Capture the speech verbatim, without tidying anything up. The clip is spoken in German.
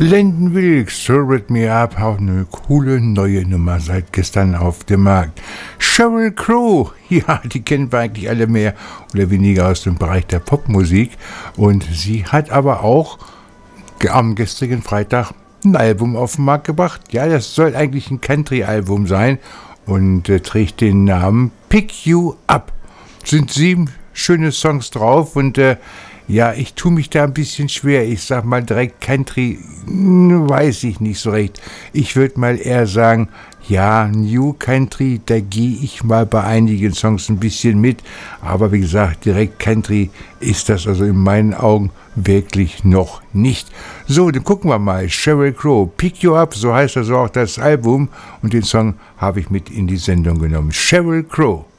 Landon Wilkes, Sobered Me Up, auch eine coole neue Nummer seit gestern auf dem Markt. Sheryl Crow, ja, die kennen wir eigentlich alle mehr oder weniger aus dem Bereich der Popmusik. Und sie hat aber auch am gestrigen Freitag ein Album auf den Markt gebracht. Ja, das soll eigentlich ein Country-Album sein und äh, trägt den Namen Pick You Up. Sind sieben schöne Songs drauf und äh, ja, ich tue mich da ein bisschen schwer. Ich sag mal direkt Country, weiß ich nicht so recht. Ich würde mal eher sagen, ja, New Country, da gehe ich mal bei einigen Songs ein bisschen mit. Aber wie gesagt, direkt Country ist das also in meinen Augen wirklich noch nicht. So, dann gucken wir mal. Sheryl Crow, Pick You Up, so heißt also auch das Album. Und den Song habe ich mit in die Sendung genommen. Sheryl Crow.